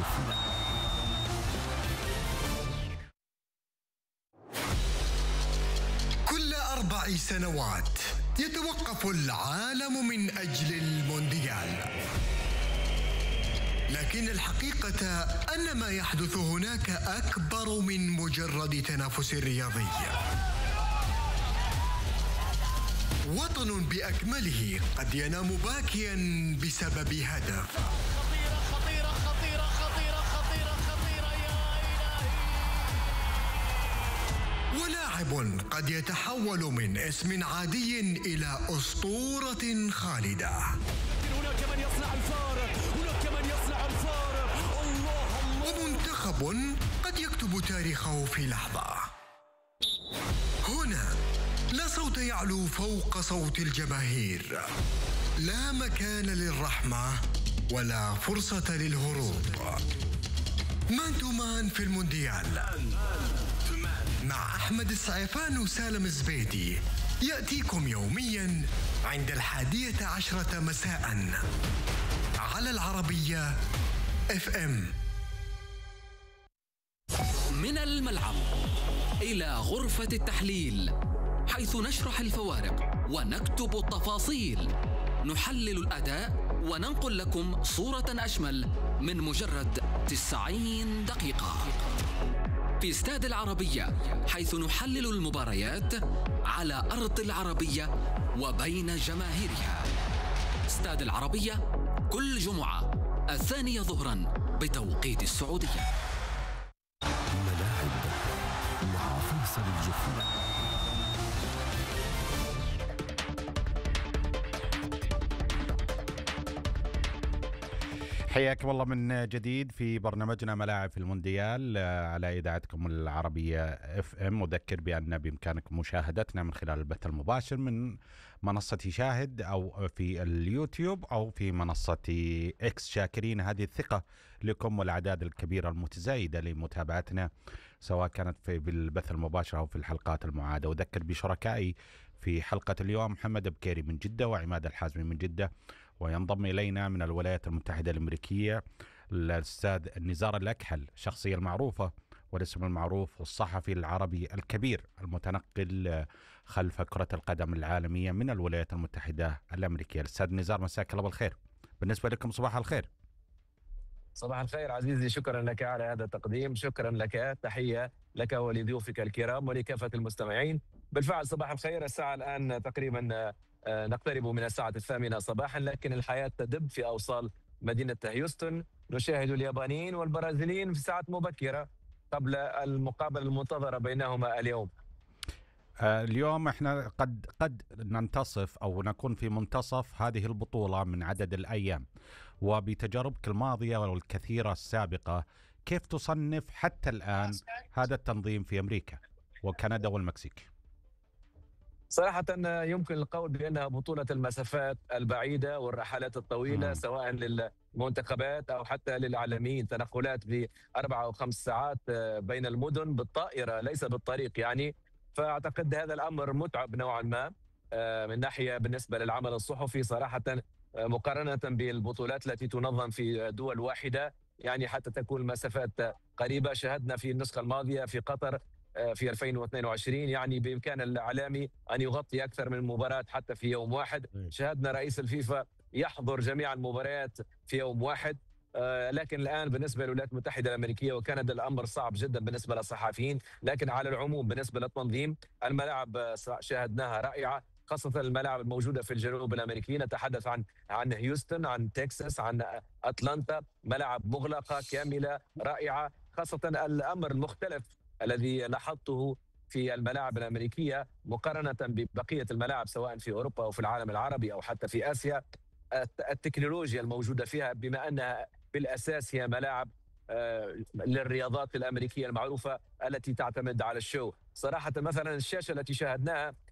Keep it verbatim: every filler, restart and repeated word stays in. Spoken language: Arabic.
الجفنة. كل أربع سنوات يتوقف العالم من أجل المونديال، لكن الحقيقة أن ما يحدث هناك أكبر من مجرد تنافس رياضي. وطن بأكمله قد ينام باكيا بسبب هدف. خطيرة خطيرة خطيرة خطيرة خطيرة خطيرة يا إلهي. ولاعب قد يتحول من اسم عادي إلى أسطورة خالدة. هناك من يصنع الفارق، هناك من يصنع الفارق. الله الله. ومنتخب قد يكتب تاريخه في لحظة. هنا لا صوت يعلو فوق صوت الجماهير، لا مكان للرحمة ولا فرصة للهروب. مان تو مان في المونديال مع أحمد السعيفان وسالم الزبيدي يأتيكم يوميا عند الحادية عشرة مساء على العربية اف ام. من الملعب إلى غرفة التحليل، حيث نشرح الفوارق ونكتب التفاصيل، نحلل الأداء وننقل لكم صورة أشمل من مجرد تسعين دقيقة في استاد العربية، حيث نحلل المباريات على أرض العربية وبين جماهيرها. استاد العربية كل جمعة الثانية ظهرا بتوقيت السعودية. ملاعب مع فيصل الجفنة. حياكم الله من جديد في برنامجنا ملاعب في المونديال على إذاعتكم العربية اف ام. أذكر بأن بإمكانكم مشاهدتنا من خلال البث المباشر من منصة شاهد أو في اليوتيوب أو في منصة إكس. شاكرين هذه الثقة لكم والأعداد الكبيرة المتزايدة لمتابعتنا سواء كانت في بالبث المباشر أو في الحلقات المعادة. أذكر بشركائي في حلقة اليوم محمد بكيري من جدة وعماد الحازمي من جدة، وينضم إلينا من الولايات المتحدة الأمريكية الأستاذ نزار الأكحل، الشخصية المعروفة والاسم المعروف والصحفي العربي الكبير المتنقل خلف كرة القدم العالمية من الولايات المتحدة الأمريكية. الأستاذ نزار، مساك الله بالخير. بالنسبة لكم صباح الخير. صباح الخير عزيزي، شكرا لك على هذا التقديم، شكرا لك، تحية لك ولضيوفك الكرام ولكافة المستمعين. بالفعل صباح الخير. الساعة الآن تقريبا نقترب من الساعة الثامنة صباحا، لكن الحياة تدب في أوصال مدينة هيوستن. نشاهد اليابانيين والبرازيليين في ساعات مبكرة قبل المقابلة المنتظرة بينهما اليوم. اليوم احنا قد قد ننتصف او نكون في منتصف هذه البطولة من عدد الايام، وبتجاربك الماضية والكثيرة السابقة كيف تصنف حتى الان هذا التنظيم في امريكا وكندا والمكسيك؟ صراحة يمكن القول بأنها بطولة المسافات البعيدة والرحلات الطويلة، م. سواء للمنتخبات أو حتى للعالميين، تنقلات بأربع أو خمس ساعات بين المدن بالطائرة ليس بالطريق يعني. فأعتقد هذا الأمر متعب نوعا ما من ناحية بالنسبة للعمل الصحفي صراحة، مقارنة بالبطولات التي تنظم في دول واحدة يعني حتى تكون المسافات قريبة. شاهدنا في النسخة الماضية في قطر في ألفين واثنين وعشرين يعني بإمكان الإعلامي أن يغطي أكثر من مباراة حتى في يوم واحد. شاهدنا رئيس الفيفا يحضر جميع المباريات في يوم واحد. لكن الآن بالنسبة للولايات المتحدة الأمريكية وكندا الأمر صعب جدا بالنسبة للصحفيين. لكن على العموم بالنسبة للتنظيم، الملاعب شاهدناها رائعة، خاصة الملاعب الموجودة في الجنوب الأمريكي. نتحدث عن عن هيوستن، عن تكساس، عن أتلانتا، ملاعب مغلقة كاملة رائعة. خاصة الأمر المختلف الذي لاحظته في الملاعب الأمريكية مقارنة ببقية الملاعب سواء في أوروبا أو في العالم العربي أو حتى في آسيا، التكنولوجيا الموجودة فيها، بما أنها بالأساس هي ملاعب للرياضات الأمريكية المعروفة التي تعتمد على الشو. صراحة مثلا الشاشة التي شاهدناها